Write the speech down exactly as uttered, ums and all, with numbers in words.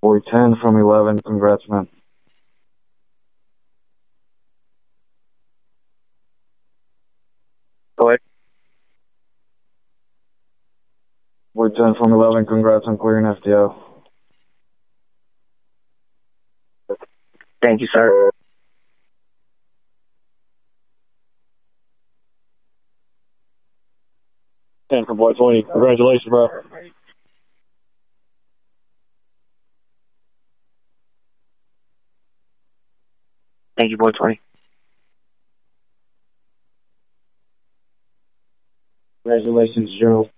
Boy ten from eleven, congrats, man. Go ahead. Boy ten from eleven, congrats on clearing F T O. Thank you, sir. ten for Boy twenty. Congratulations, bro. Thank you, Boy twenty. Congratulations, Joe.